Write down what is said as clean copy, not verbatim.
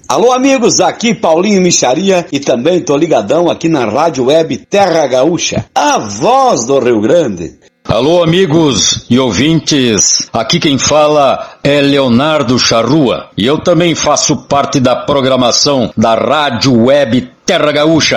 Alô amigos, aqui Paulinho Micharia e também tô ligadão aqui na Rádio Web Terra Gaúcha, a voz do Rio Grande. Alô amigos e ouvintes, aqui quem fala é Leonardo Charrua e eu também faço parte da programação da Rádio Web Terra Gaúcha.